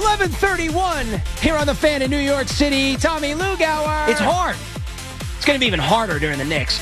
11:31 here on the Fan in New York City. Tommy Lugauer. It's hard. It's going to be even harder during the Knicks.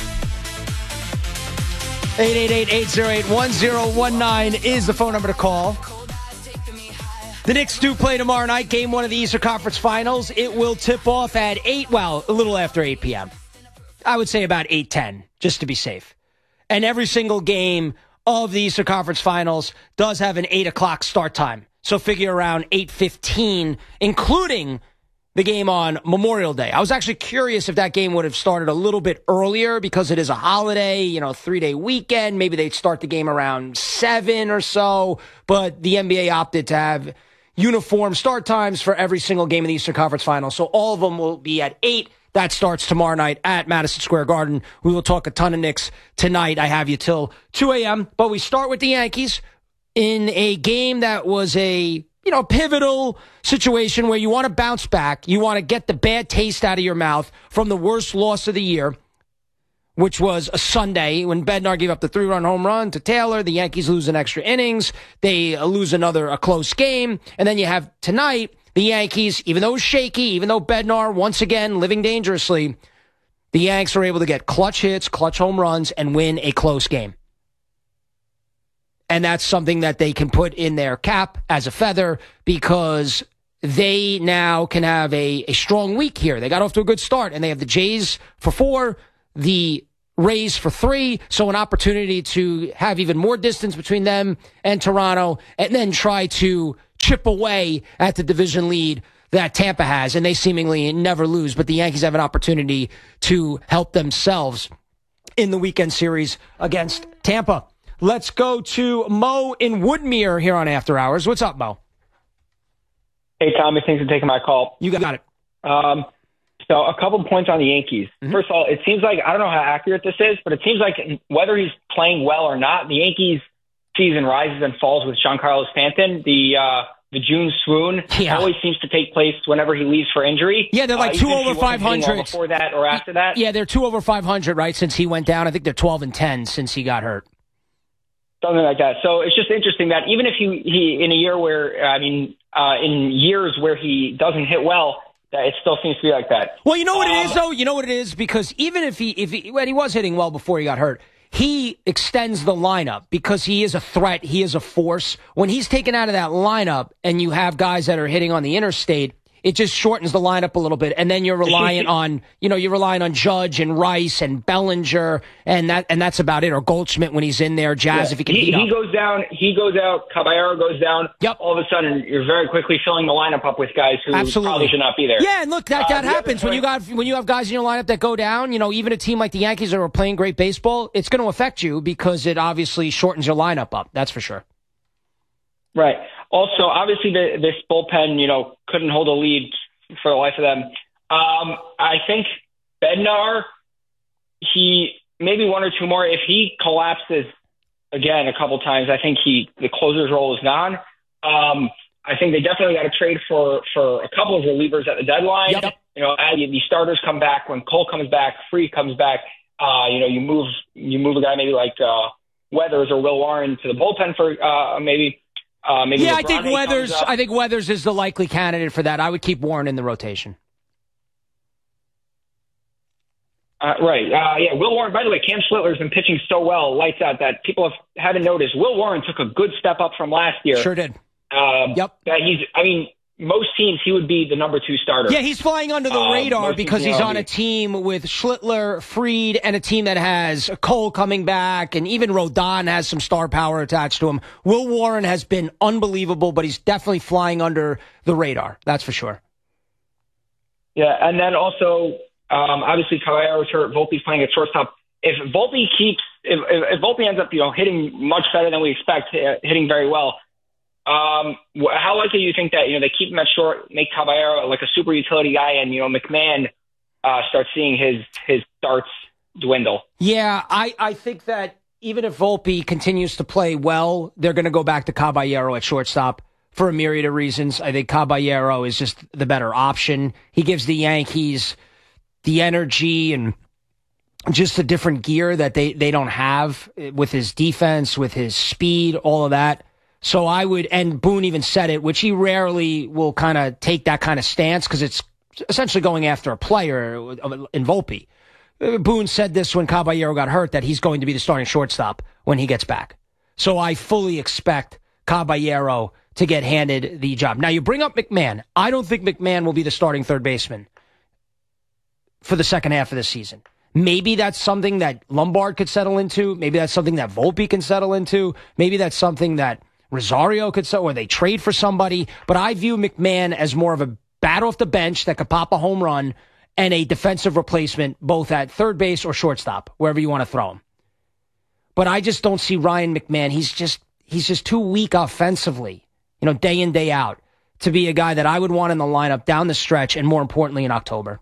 888-808-1019 is the phone number to call. The Knicks do play tomorrow night, game one of the Eastern Conference Finals. It will tip off at 8, well, a little after 8 p.m. I would say about 8:10, just to be safe. And every single game of the Eastern Conference Finals does have an 8 o'clock start time. So figure around 8:15, including the game on Memorial Day. I was actually curious if that game would have started a little bit earlier because it is a holiday, 3-day weekend. Maybe they'd start the game around 7 or so. But the NBA opted to have uniform start times for every single game in the Eastern Conference Finals. So all of them will be at 8. That starts tomorrow night at Madison Square Garden. We will talk a ton of Knicks tonight. I have you till 2 a.m. But we start with the Yankees in a game that was a pivotal situation where you want to bounce back. You want to get the bad taste out of your mouth from the worst loss of the year, which was a Sunday when Bednar gave up the 3-run home run to Taylor. The Yankees lose in extra innings. They lose a close game. And then you have tonight, the Yankees, even though it was shaky, even though Bednar, once again, living dangerously, the Yanks are able to get clutch hits, clutch home runs, and win a close game. And that's something that they can put in their cap as a feather because they now can have a strong week here. They got off to a good start, and they have the Jays for 4, the Rays for 3, so an opportunity to have even more distance between them and Toronto, and then try to chip away at the division lead that Tampa has, and they seemingly never lose, but the Yankees have an opportunity to help themselves in the weekend series against Tampa. Let's go to Mo in Woodmere here on After Hours. What's up, Mo? Hey, Tommy. Thanks for taking my call. You got it. So a couple points on the Yankees. Mm-hmm. First of all, it seems like, I don't know how accurate this is, but it seems like whether he's playing well or not, the Yankees season rises and falls with Giancarlo Stanton. The June swoon always seems to take place whenever he leaves for injury. Yeah, they're like 2 over 500. Before that or after that? Yeah, they're 2 over 500, right, since he went down. I think they're 12-10 since he got hurt. Something like that. So it's just interesting that even if he in a year where, in years where he doesn't hit well, that it still seems to be like that. Well, you know what it is, though? You know what it is? Because even if when he was hitting well before he got hurt, he extends the lineup because he is a threat. He is a force. When he's taken out of that lineup and you have guys that are hitting on the interstate, it just shortens the lineup a little bit. And then you're relying on, Judge and Rice and Bellinger, and that's about it. Or Goldschmidt when he's in there, Jazz if he can heat up. He goes down, he goes out, Caballero goes down. Yep. All of a sudden, you're very quickly filling the lineup up with guys who probably should not be there. Yeah, and look, that happens when you have guys in your lineup that go down. Even a team like the Yankees that are playing great baseball, it's going to affect you because it obviously shortens your lineup up. That's for sure. Right. Also, obviously, this bullpen, couldn't hold a lead for the life of them. I think Bednar, maybe 1 or 2 more. If he collapses again a couple times, I think the closer's role is gone. I think they definitely got to trade for a couple of relievers at the deadline. Yep. The starters come back when Cole comes back, Free comes back. You move a guy maybe like Weathers or Will Warren to the bullpen for maybe. Yeah, I think Weathers is the likely candidate for that. I would keep Warren in the rotation. Right. Will Warren, by the way, Cam Schlittler's been pitching so well, lights out, that people haven't noticed. Will Warren took a good step up from last year. Sure did. Yep. Most teams, he would be the number 2 starter. Yeah, he's flying under the radar because he's on a team with Schlittler, Fried, and a team that has Cole coming back, and even Rodon has some star power attached to him. Will Warren has been unbelievable, but he's definitely flying under the radar. That's for sure. Yeah, and then also, obviously, Caballero's hurt. Volpe's playing at shortstop. If Volpe if Volpe ends up, hitting much better than we expect, hitting very well, how likely do you think that, they keep him at short, make Caballero like a super utility guy, and, McMahon starts seeing his starts dwindle? Yeah, I think that even if Volpe continues to play well, they're going to go back to Caballero at shortstop for a myriad of reasons. I think Caballero is just the better option. He gives the Yankees the energy and just a different gear that they don't have with his defense, with his speed, all of that. So I would, and Boone even said it, which he rarely will kind of take that kind of stance because it's essentially going after a player in Volpe. Boone said this when Caballero got hurt, that he's going to be the starting shortstop when he gets back. So I fully expect Caballero to get handed the job. Now, you bring up McMahon. I don't think McMahon will be the starting third baseman for the second half of the season. Maybe that's something that Lombard could settle into. Maybe that's something that Volpe can settle into. Maybe that's something that Rosario could settle, or they trade for somebody. But I view McMahon as more of a bat off the bench that could pop a home run and a defensive replacement, both at third base or shortstop, wherever you want to throw him. But I just don't see Ryan McMahon. He's just too weak offensively, day in, day out, to be a guy that I would want in the lineup down the stretch, and more importantly in October.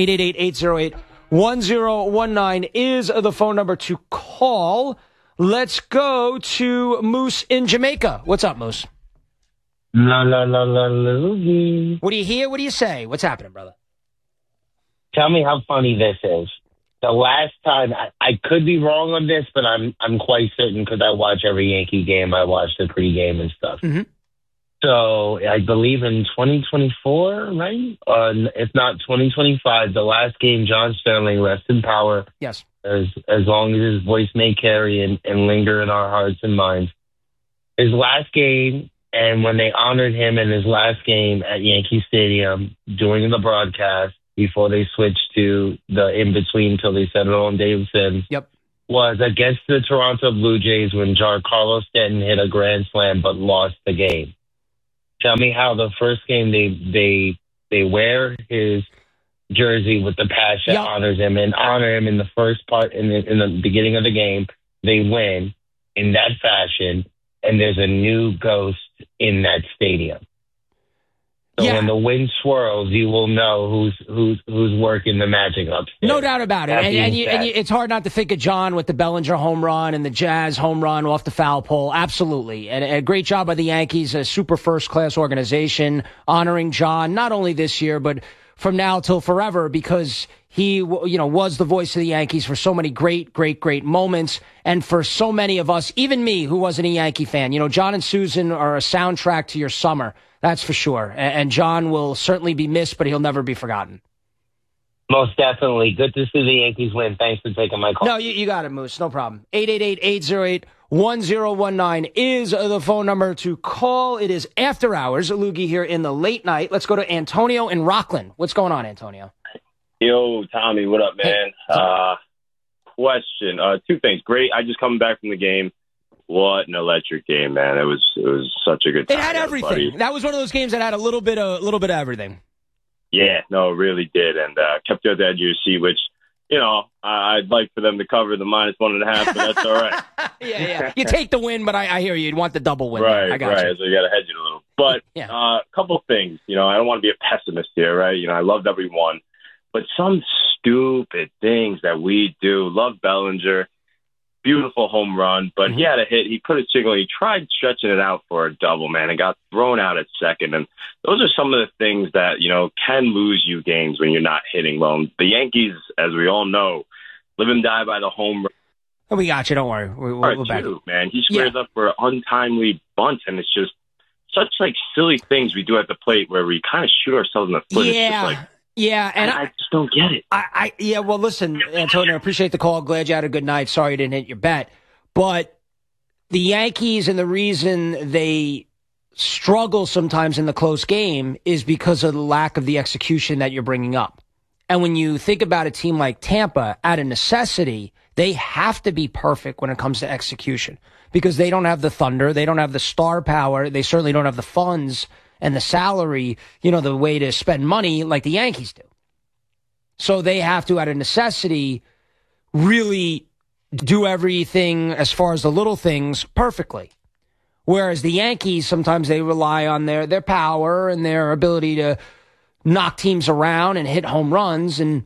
888-808-1019 is the phone number to call. Let's go to Moose in Jamaica. What's up, Moose? La la la la la. What do you hear? What do you say? What's happening, brother? Tell me how funny this is. The last time, I could be wrong on this, but I'm quite certain because I watch every Yankee game. I watch the pregame and stuff. Mm-hmm. So I believe in 2024, right? If not 2025, the last game, John Sterling, rest in power. Yes. As long as his voice may carry and linger in our hearts and minds. His last game, and when they honored him in his last game at Yankee Stadium during the broadcast, before they switched to the in-between until they set it on Davidson, was against the Toronto Blue Jays when Giancarlo Stanton hit a grand slam but lost the game. Tell me how the first game they wear his jersey with the patch that honors him and honor him in the first part, in the beginning of the game. They win in that fashion, and there's a new ghost in that stadium. So when the wind swirls, you will know who's working the magic upstairs. No doubt about it. And it's hard not to think of John with the Bellinger home run and the Jazz home run off the foul pole. Absolutely. And a great job by the Yankees, a super first-class organization, honoring John, not only this year, but from now till forever, because he, was the voice of the Yankees for so many great, great, great moments. And for so many of us, even me, who wasn't a Yankee fan, John and Susan are a soundtrack to your summer. That's for sure. And John will certainly be missed, but he'll never be forgotten. Most definitely. Good to see the Yankees win. Thanks for taking my call. No, you got it, Moose. No problem. 888-808-1019 is the phone number to call. It is after hours. Loogie here in the late night. Let's go to Antonio in Rockland. What's going on, Antonio? Yo, Tommy, what up, man? Hey. Question. Two things. Great. I just coming back from the game. What an electric game, man! It was such a good time. It had everything. That was one of those games that had a little bit of everything. Yeah, no, it really did, and kept you at the edge of your seat, which, I'd like for them to cover the -1.5, but that's all right. Yeah. You take the win, but I hear you. You'd want the double win. Right, I got you. So you got to hedge it a little. But a couple things. I don't want to be a pessimist here, right? I love that we won, but some stupid things that we do. Love Bellinger. Beautiful home run, but he had a hit. He put a single. He tried stretching it out for a double, man, and got thrown out at second. And those are some of the things that, can lose you games when you're not hitting well. The Yankees, as we all know, live and die by the home run. Oh, we got you. Don't worry. We'll back. Man, he squares up for untimely bunts, and it's just such silly things we do at the plate where we kind of shoot ourselves in the foot. Yeah, and I just don't get it. Well, listen, Antonio, I appreciate the call. Glad you had a good night. Sorry you didn't hit your bet. But the Yankees, and the reason they struggle sometimes in the close game is because of the lack of the execution that you're bringing up. And when you think about a team like Tampa, out of necessity, they have to be perfect when it comes to execution because they don't have the thunder. They don't have the star power. They certainly don't have the funds and the salary, the way to spend money like the Yankees do. So they have to, out of necessity, really do everything as far as the little things perfectly. Whereas the Yankees, sometimes they rely on their power and their ability to knock teams around and hit home runs. And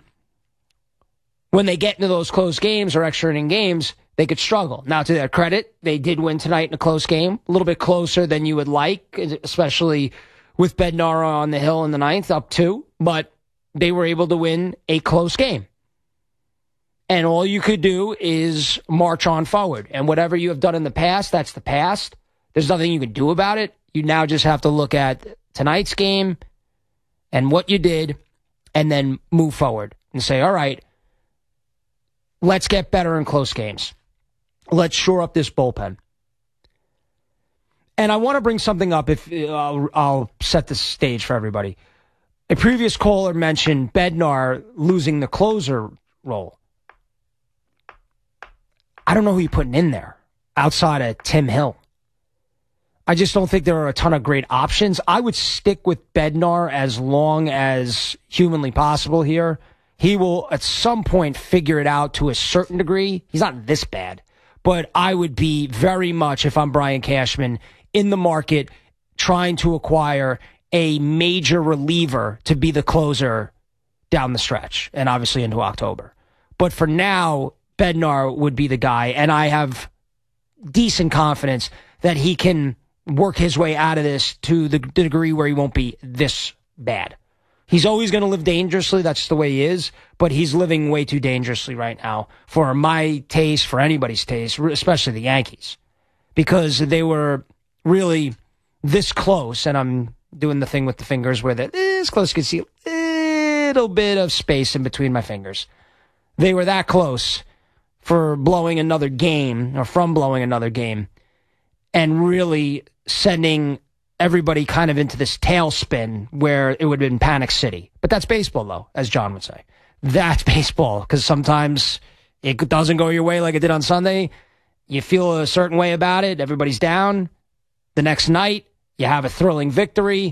when they get into those close games or extra inning games, they could struggle. Now, to their credit, they did win tonight in a close game, a little bit closer than you would like, especially with Bednar on the hill in the ninth, up 2. But they were able to win a close game. And all you could do is march on forward. And whatever you have done in the past, that's the past. There's nothing you can do about it. You now just have to look at tonight's game and what you did and then move forward and say, all right, let's get better in close games. Let's shore up this bullpen. And I want to bring something up. If I'll set the stage for everybody. A previous caller mentioned Bednar losing the closer role. I don't know who you're putting in there outside of Tim Hill. I just don't think there are a ton of great options. I would stick with Bednar as long as humanly possible here. He will at some point figure it out to a certain degree. He's not this bad. But I would be very much, if I'm Brian Cashman, in the market trying to acquire a major reliever to be the closer down the stretch and obviously into October. But for now, Bednar would be the guy, and I have decent confidence that he can work his way out of this to the degree where he won't be this bad. He's always going to live dangerously. That's the way he is. But he's living way too dangerously right now for my taste, for anybody's taste, especially the Yankees. Because they were really this close, and I'm doing the thing with the fingers where they're this close. You can see a little bit of space in between my fingers. They were that close for blowing another game, or from blowing another game, and really sending everybody kind of into this tailspin where it would have been Panic City. But that's baseball, though, as John would say. That's baseball, because sometimes it doesn't go your way like it did on Sunday. You feel a certain way about it. Everybody's down. The next night, you have a thrilling victory.